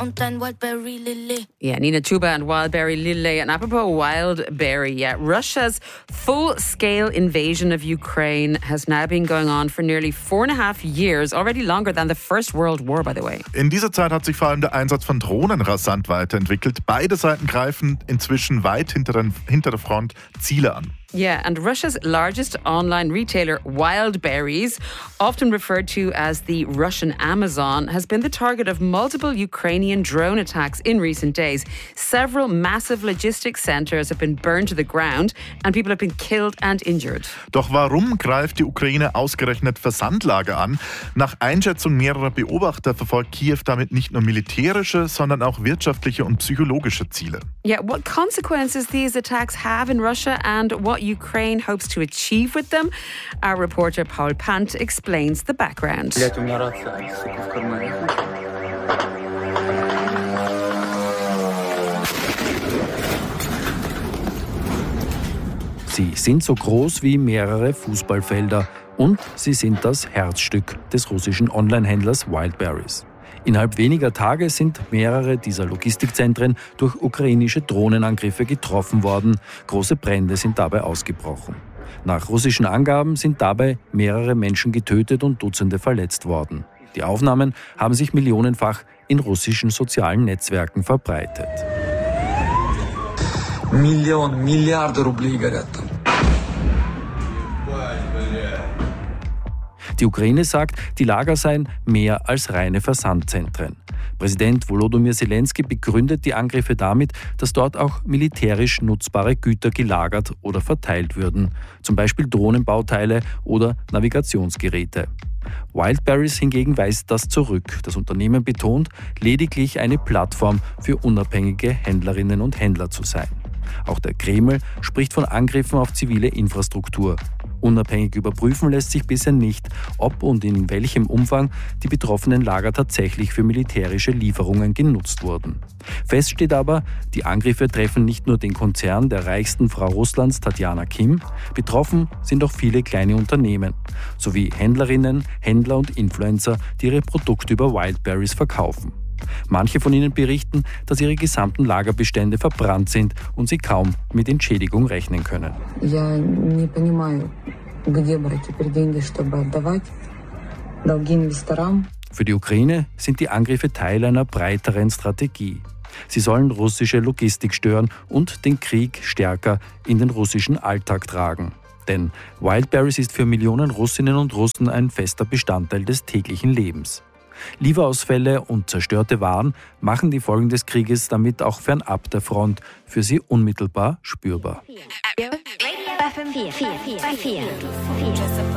und ein Wildberry Lilly. Yeah, Nina Chuba and Wildberry Lilly. And apropos Wildberry, yeah, Russia's full-scale invasion of Ukraine has now been going on for nearly 4.5 years, already longer than the First World War, by the way. In dieser Zeit hat sich vor allem der Einsatz von Drohnen rasant weiterentwickelt. Beide Seiten greifen inzwischen weit hinter der Front Ziele an. Yeah, and Russia's largest online retailer, Wildberries, often referred to as the Russian Amazon, has been the target of multiple Ukrainian drone attacks in recent days. Several massive logistics centers have been burned to the ground and people have been killed and injured. Doch warum greift die Ukraine ausgerechnet Versandlager an? Nach Einschätzung mehrerer Beobachter verfolgt Kiew damit nicht nur militärische, sondern auch wirtschaftliche und psychologische Ziele. Yeah, what consequences these attacks have in Russia and what Ukraine hopes to achieve with them? Our reporter Paul Pant explains the background. Sie sind so groß wie mehrere Fußballfelder und sie sind das Herzstück des russischen Onlinehändlers Wildberries. Innerhalb weniger Tage sind mehrere dieser Logistikzentren durch ukrainische Drohnenangriffe getroffen worden. Große Brände sind dabei ausgebrochen. Nach russischen Angaben sind dabei mehrere Menschen getötet und Dutzende verletzt worden. Die Aufnahmen haben sich millionenfach in russischen sozialen Netzwerken verbreitet. Milliarden Rubli горят там. Die Ukraine sagt, die Lager seien mehr als reine Versandzentren. Präsident Volodymyr Zelensky begründet die Angriffe damit, dass dort auch militärisch nutzbare Güter gelagert oder verteilt würden, zum Beispiel Drohnenbauteile oder Navigationsgeräte. Wildberries hingegen weist das zurück. Das Unternehmen betont, lediglich eine Plattform für unabhängige Händlerinnen und Händler zu sein. Auch der Kreml spricht von Angriffen auf zivile Infrastruktur. Unabhängig überprüfen lässt sich bisher nicht, ob und in welchem Umfang die betroffenen Lager tatsächlich für militärische Lieferungen genutzt wurden. Fest steht aber, die Angriffe treffen nicht nur den Konzern der reichsten Frau Russlands, Tatjana Kim, betroffen sind auch viele kleine Unternehmen, sowie Händlerinnen, Händler und Influencer, die ihre Produkte über Wildberries verkaufen. Manche von ihnen berichten, dass ihre gesamten Lagerbestände verbrannt sind und sie kaum mit Entschädigung rechnen können. Für die Ukraine sind die Angriffe Teil einer breiteren Strategie. Sie sollen russische Logistik stören und den Krieg stärker in den russischen Alltag tragen. Denn Wildberries ist für Millionen Russinnen und Russen ein fester Bestandteil des täglichen Lebens. Lieferausfälle und zerstörte Waren machen die Folgen des Krieges damit auch fernab der Front für sie unmittelbar spürbar.